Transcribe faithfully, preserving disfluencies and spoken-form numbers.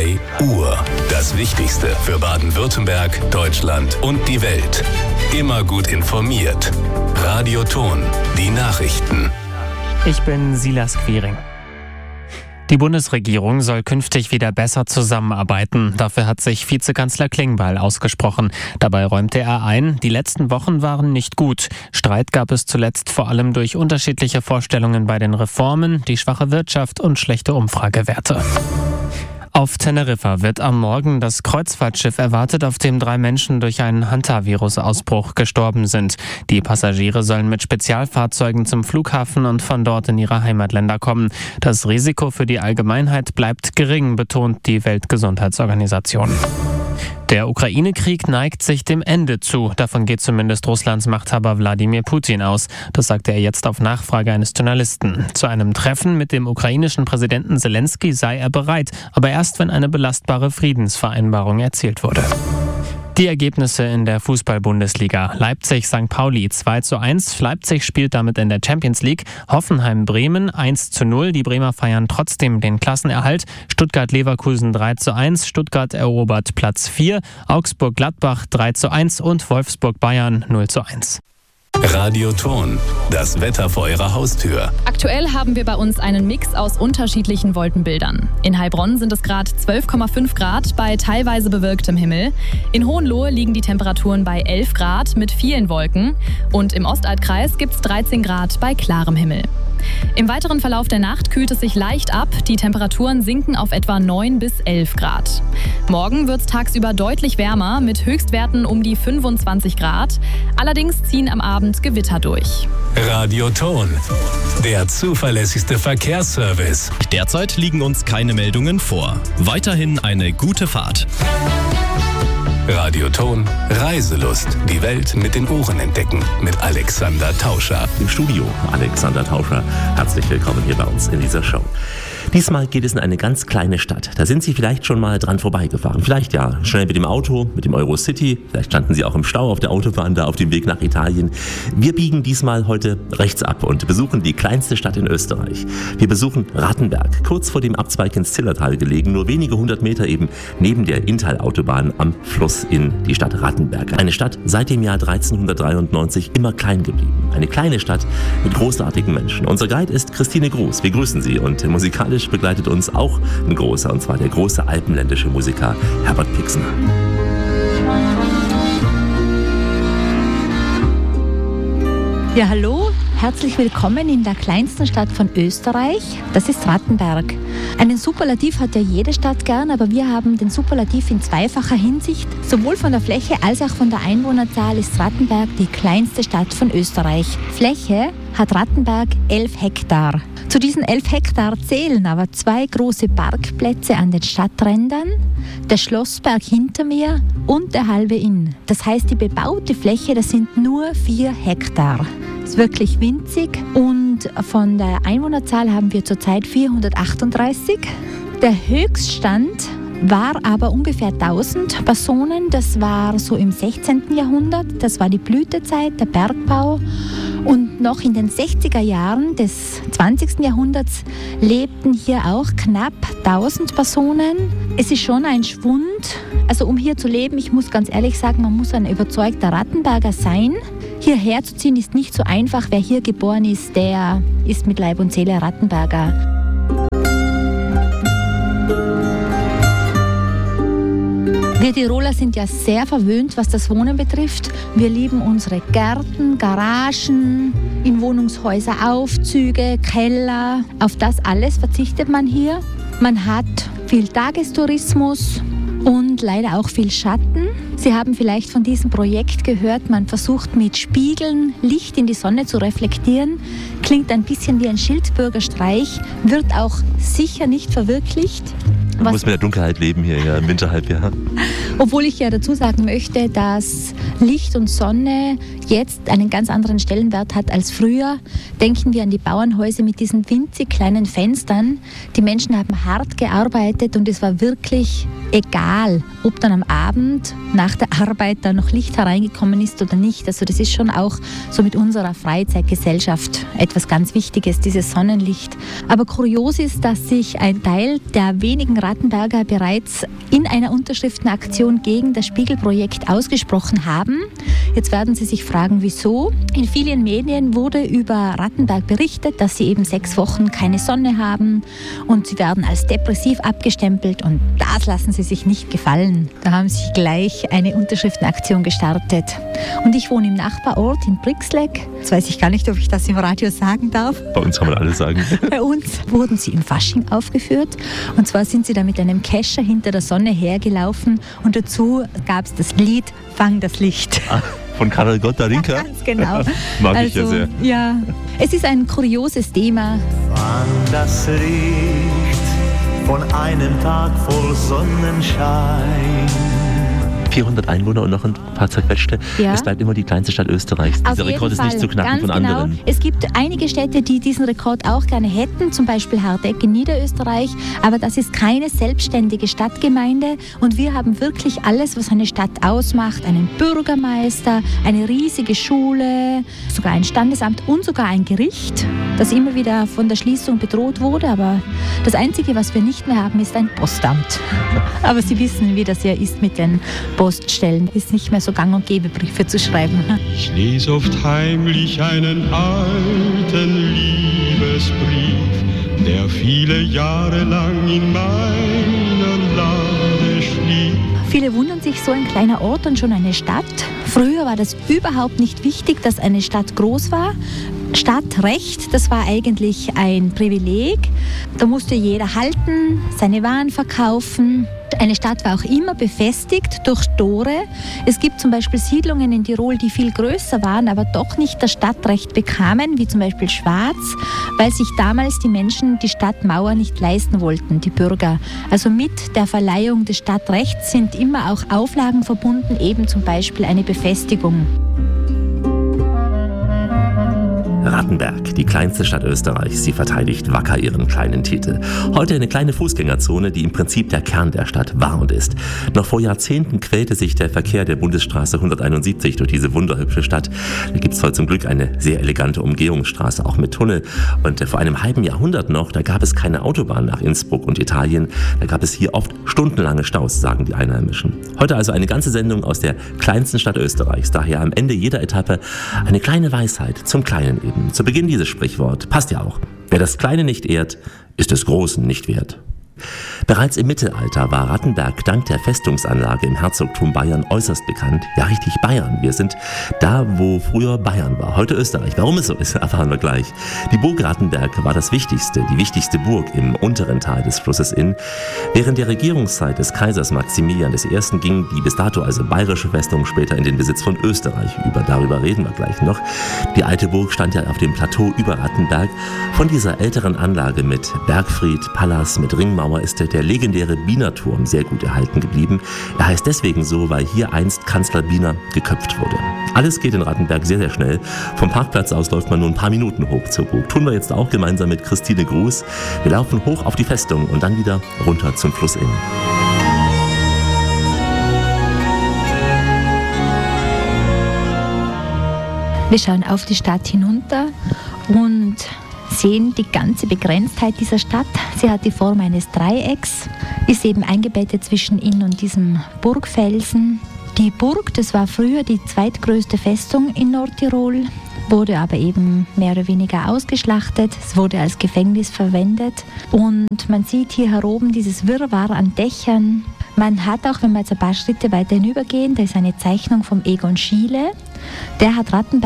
drei Uhr. Das Wichtigste für Baden-Württemberg, Deutschland und die Welt. Immer gut informiert. Radioton, die Nachrichten. Ich bin Silas Quiring. Die Bundesregierung soll künftig wieder besser zusammenarbeiten. Dafür hat sich Vizekanzler Klingbeil ausgesprochen. Dabei räumte er ein, die letzten Wochen waren nicht gut. Streit gab es zuletzt vor allem durch unterschiedliche Vorstellungen bei den Reformen, die schwache Wirtschaft und schlechte Umfragewerte. Auf Teneriffa wird am Morgen das Kreuzfahrtschiff erwartet, auf dem drei Menschen durch einen Hantavirus-Ausbruch gestorben sind. Die Passagiere sollen mit Spezialfahrzeugen zum Flughafen und von dort in ihre Heimatländer kommen. Das Risiko für die Allgemeinheit bleibt gering, betont die Weltgesundheitsorganisation. Der Ukraine-Krieg neigt sich dem Ende zu. Davon geht zumindest Russlands Machthaber Wladimir Putin aus. Das sagte er jetzt auf Nachfrage eines Journalisten. Zu einem Treffen mit dem ukrainischen Präsidenten Zelensky sei er bereit, aber erst, wenn eine belastbare Friedensvereinbarung erzielt wurde. Die Ergebnisse in der Fußball-Bundesliga. Leipzig-Sankt Pauli zwei zu eins. Leipzig spielt damit in der Champions League. Hoffenheim-Bremen eins zu null. Die Bremer feiern trotzdem den Klassenerhalt. Stuttgart-Leverkusen drei zu eins. Stuttgart erobert Platz vier. Augsburg-Gladbach drei zu eins und Wolfsburg-Bayern null zu eins. Radioton, das Wetter vor Ihrer Haustür. Aktuell haben wir bei uns einen Mix aus unterschiedlichen Wolkenbildern. In Heilbronn sind es gerade zwölf Komma fünf Grad bei teilweise bewölktem Himmel. In Hohenlohe liegen die Temperaturen bei elf Grad mit vielen Wolken. Und im Ostaltkreis gibt es dreizehn Grad bei klarem Himmel. Im weiteren Verlauf der Nacht kühlt es sich leicht ab. Die Temperaturen sinken auf etwa neun bis elf Grad. Morgen wird es tagsüber deutlich wärmer mit Höchstwerten um die fünfundzwanzig Grad. Allerdings ziehen am Abend Gewitter durch. Radioton, der zuverlässigste Verkehrsservice. Derzeit liegen uns keine Meldungen vor. Weiterhin eine gute Fahrt. Radioton, Reiselust. Die Welt mit den Ohren entdecken. Mit Alexander Tauscher. Im Studio Alexander Tauscher. Herzlich willkommen hier bei uns in dieser Show. Diesmal geht es in eine ganz kleine Stadt. Da sind Sie vielleicht schon mal dran vorbeigefahren. Vielleicht ja schnell mit dem Auto, mit dem Eurocity. Vielleicht standen Sie auch im Stau auf der Autobahn da auf dem Weg nach Italien. Wir biegen diesmal heute rechts ab und besuchen die kleinste Stadt in Österreich. Wir besuchen Rattenberg, kurz vor dem Abzweig ins Zillertal gelegen, nur wenige hundert Meter eben neben der Inntal-Autobahn am Fluss in die Stadt Rattenberg. Eine Stadt seit dem Jahr dreizehnhundertdreiundneunzig immer klein geblieben. Eine kleine Stadt mit großartigen Menschen. Unser Guide ist Christine Gruß. Wir grüßen Sie und musikalisch begleitet uns auch ein großer, und zwar der große alpenländische Musiker Herbert Pixner. Ja, hallo, herzlich willkommen in der kleinsten Stadt von Österreich. Das ist Rattenberg. Einen Superlativ hat ja jede Stadt gern, aber wir haben den Superlativ in zweifacher Hinsicht. Sowohl von der Fläche als auch von der Einwohnerzahl ist Rattenberg die kleinste Stadt von Österreich. Fläche hat Rattenberg elf Hektar. Zu diesen elf Hektar zählen aber zwei große Parkplätze an den Stadträndern, der Schlossberg hinter mir und der halbe Inn. Das heißt, die bebaute Fläche, das sind nur vier Hektar. Das ist wirklich winzig und von der Einwohnerzahl haben wir zurzeit vierhundertachtunddreißig. Der Höchststand war aber ungefähr tausend Personen. Das war so im sechzehnten Jahrhundert. Das war die Blütezeit, der Bergbau. Und noch in den sechziger Jahren des zwanzigsten Jahrhunderts lebten hier auch knapp tausend Personen. Es ist schon ein Schwund. Also um hier zu leben, ich muss ganz ehrlich sagen, man muss ein überzeugter Rattenberger sein. Hierher zu ziehen ist nicht so einfach. Wer hier geboren ist, der ist mit Leib und Seele Rattenberger. Wir Tiroler sind ja sehr verwöhnt, was das Wohnen betrifft. Wir lieben unsere Gärten, Garagen, in Wohnungshäuser Aufzüge, Keller. Auf das alles verzichtet man hier. Man hat viel Tagestourismus und leider auch viel Schatten. Sie haben vielleicht von diesem Projekt gehört, man versucht mit Spiegeln Licht in die Sonne zu reflektieren. Klingt ein bisschen wie ein Schildbürgerstreich, wird auch sicher nicht verwirklicht. Man muss mit der Dunkelheit leben hier ja, im Winterhalbjahr. Obwohl ich ja dazu sagen möchte, dass Licht und Sonne jetzt einen ganz anderen Stellenwert hat als früher. Denken wir an die Bauernhäuser mit diesen winzig kleinen Fenstern. Die Menschen haben hart gearbeitet und es war wirklich egal, ob dann am Abend nach der Arbeit da noch Licht hereingekommen ist oder nicht. Also das ist schon auch so mit unserer Freizeitgesellschaft etwas ganz Wichtiges, dieses Sonnenlicht. Aber kurios ist, dass sich ein Teil der wenigen Rattenberger bereits in einer Unterschriftenaktion gegen das Spiegelprojekt ausgesprochen haben. Jetzt werden Sie sich fragen, wieso. In vielen Medien wurde über Rattenberg berichtet, dass sie eben sechs Wochen keine Sonne haben und sie werden als depressiv abgestempelt und das lassen sie sich nicht gefallen. Da haben sie gleich eine Unterschriftenaktion gestartet. Und ich wohne im Nachbarort in Brixleck. Jetzt weiß ich gar nicht, ob ich das im Radio sagen darf. Bei uns kann man alles sagen. Bei uns wurden sie im Fasching aufgeführt. Und zwar sind sie da mit einem Kescher hinter der Sonne hergelaufen und dazu gab es das Lied Fang das Licht. Ah, von Karel Gott-Darinka? Ja, ganz genau. Mag also, ich ja sehr. Ja, es ist ein kurioses Thema. Fang das Licht von einem Tag voll Sonnenschein. vierhundert Einwohner und noch ein paar zerquetschte. Ja. Es bleibt immer die kleinste Stadt Österreichs. Auf Dieser jeden Rekord ist Fall. nicht zu knacken Ganz von genau. anderen. Es gibt einige Städte, die diesen Rekord auch gerne hätten, zum Beispiel Hardeck in Niederösterreich, aber das ist keine selbstständige Stadtgemeinde und wir haben wirklich alles, was eine Stadt ausmacht, einen Bürgermeister, eine riesige Schule, sogar ein Standesamt und sogar ein Gericht, das immer wieder von der Schließung bedroht wurde, aber das Einzige, was wir nicht mehr haben, ist ein Postamt. Aber Sie wissen, wie das ja ist mit den Poststellen. Es ist nicht mehr so gang und gäbe, Briefe zu schreiben. Ich lese oft heimlich einen alten Liebesbrief, der viele Jahre lang in meiner Lade schlief. Viele wundern sich, so ein kleiner Ort und schon eine Stadt. Früher war das überhaupt nicht wichtig, dass eine Stadt groß war. Stadtrecht, das war eigentlich ein Privileg. Da musste jeder halten, seine Waren verkaufen. Eine Stadt war auch immer befestigt durch Tore. Es gibt zum Beispiel Siedlungen in Tirol, die viel größer waren, aber doch nicht das Stadtrecht bekamen, wie zum Beispiel Schwaz, weil sich damals die Menschen die Stadtmauer nicht leisten wollten, die Bürger. Also mit der Verleihung des Stadtrechts sind immer auch Auflagen verbunden, eben zum Beispiel eine Befestigung. Rattenberg, die kleinste Stadt Österreichs, sie verteidigt wacker ihren kleinen Titel. Heute eine kleine Fußgängerzone, die im Prinzip der Kern der Stadt war und ist. Noch vor Jahrzehnten quälte sich der Verkehr der Bundesstraße hunderteinundsiebzig durch diese wunderhübsche Stadt. Da gibt es heute zum Glück eine sehr elegante Umgehungsstraße, auch mit Tunnel. Und vor einem halben Jahrhundert noch, da gab es keine Autobahn nach Innsbruck und Italien. Da gab es hier oft stundenlange Staus, sagen die Einheimischen. Heute also eine ganze Sendung aus der kleinsten Stadt Österreichs. Daher am Ende jeder Etappe eine kleine Weisheit zum Kleinen eben. Zu Beginn dieses Sprichwort, passt ja auch. Wer das Kleine nicht ehrt, ist des Großen nicht wert. Bereits im Mittelalter war Rattenberg dank der Festungsanlage im Herzogtum Bayern äußerst bekannt. Ja, richtig Bayern. Wir sind da, wo früher Bayern war, heute Österreich. Warum es so ist, erfahren wir gleich. Die Burg Rattenberg war das wichtigste, die wichtigste Burg im unteren Teil des Flusses Inn. Während der Regierungszeit des Kaisers Maximilian der Erste ging die bis dato also bayerische Festung später in den Besitz von Österreich über. Darüber reden wir gleich noch. Die alte Burg stand ja auf dem Plateau über Rattenberg. Von dieser älteren Anlage mit Bergfried, Palas, mit Ringmauer ist der legendäre Bienerturm sehr gut erhalten geblieben. Er heißt deswegen so, weil hier einst Kanzler Biener geköpft wurde. Alles geht in Rattenberg sehr, sehr schnell. Vom Parkplatz aus läuft man nur ein paar Minuten hoch zur Burg. Tun wir jetzt auch gemeinsam mit Christine Gruß. Wir laufen hoch auf die Festung und dann wieder runter zum Fluss Inn. Wir schauen auf die Stadt hinunter und sehen die ganze Begrenztheit dieser Stadt. Sie hat die Form eines Dreiecks, ist eben eingebettet zwischen Inn und diesem Burgfelsen. Die Burg, das war früher die zweitgrößte Festung in Nordtirol, wurde aber eben mehr oder weniger ausgeschlachtet. Es wurde als Gefängnis verwendet und man sieht hier heroben dieses Wirrwarr an Dächern. Man hat auch, wenn wir jetzt ein paar Schritte weiter hinübergehen, da ist eine Zeichnung vom Egon Schiele. Der hat Rattenberg